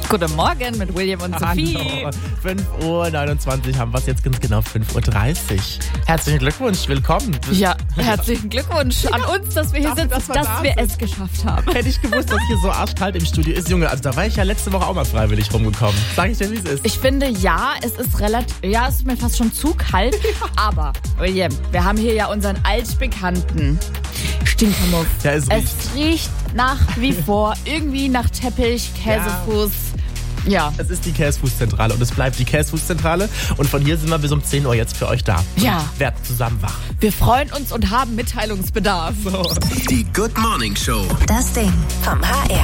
Guten Morgen mit William und Sophie. Hallo. 5:29 Uhr haben wir es jetzt ganz genau 5:30 Uhr. Herzlichen Glückwunsch, willkommen. Ja, herzlichen Glückwunsch an uns, dass wir hier Dafür, sitzen, dass wir dass da wir sind. es geschafft haben. Hätte ich gewusst, dass hier so arschkalt im Studio ist, Junge. Also da war ich ja letzte Woche auch mal freiwillig rumgekommen. Sag ich dir, wie es ist. Ich finde, ja, es ist mir fast schon zu kalt. Aber, William, wir haben hier ja unseren altbekannten Stinkermuff. Ja, es riecht. Es riecht nach wie vor irgendwie nach Teppich, Käsefuß. Ja. Es ist die Käsefußzentrale und es bleibt die Käsefußzentrale. Und von hier sind wir bis um 10 Uhr jetzt für euch da. Ja. Werden zusammen wach. Wir freuen uns und haben Mitteilungsbedarf. So. Die Good Morning Show. Das Ding vom HR.